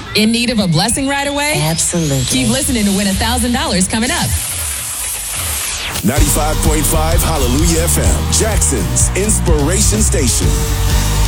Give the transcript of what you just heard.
In need of a blessing right away? Absolutely. Keep listening to win $1,000 coming up. 95.5 Hallelujah FM, Jackson's inspiration station.